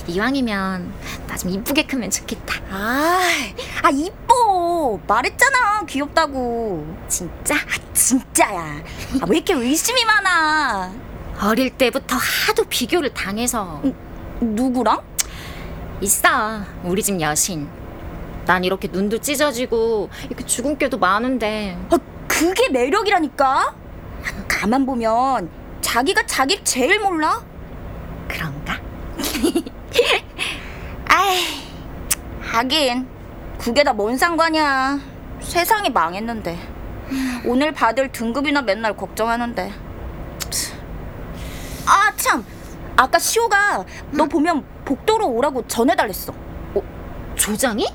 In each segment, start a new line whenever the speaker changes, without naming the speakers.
이왕이면 나 좀 이쁘게 크면 좋겠다.
이뻐. 말했잖아, 귀엽다고.
진짜?
진짜야. 왜 이렇게 의심이 많아?
어릴 때부터 하도 비교를 당해서.
누구랑?
있어, 우리 집 여신. 난 이렇게 눈도 찢어지고 이렇게 주근깨도 많은데.
그게 매력이라니까. 가만 보면 자기가 자기를 제일 몰라.
그런가?
하긴 그게 다 뭔 상관이야. 세상이 망했는데. 오늘 받을 등급이나 맨날 걱정하는데. 참, 아까 시호가 너 보면 복도로 오라고 전해달랬어.
조장이?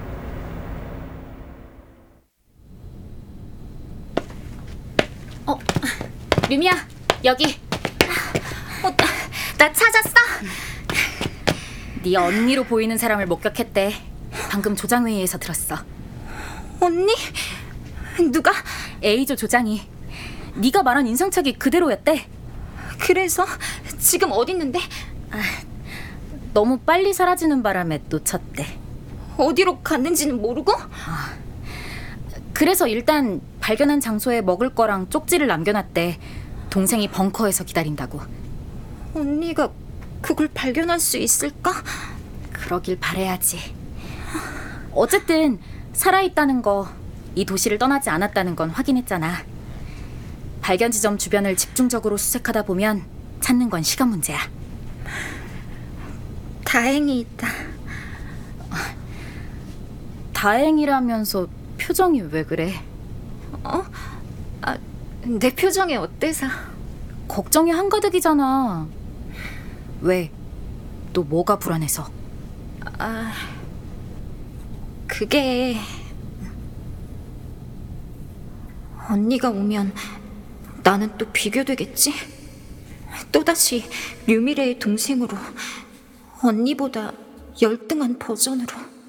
류미야, 여기. 나 찾았어.
네 언니로 보이는 사람을 목격했대. 방금 조장회의에서 들었어.
언니? 누가?
A조 조장이. 네가 말한 인상착이 그대로였대.
그래서 지금 어디 있는데?
너무 빨리 사라지는 바람에 놓쳤대.
어디로 갔는지는 모르고?
그래서 일단 발견한 장소에 먹을 거랑 쪽지를 남겨놨대. 동생이 벙커에서 기다린다고.
언니가 그걸 발견할 수 있을까?
그러길 바라야지. 어쨌든 살아있다는 거, 이 도시를 떠나지 않았다는 건 확인했잖아. 발견 지점 주변을 집중적으로 수색하다 보면 찾는 건 시간 문제야.
다행이다.
다행이라면서 표정이 왜 그래?
내 표정이 어때서?
걱정이 한가득이잖아. 왜? 또 뭐가 불안해서?
그게... 언니가 오면 나는 또 비교되겠지? 또다시 류미래의 동생으로, 언니보다 열등한 버전으로.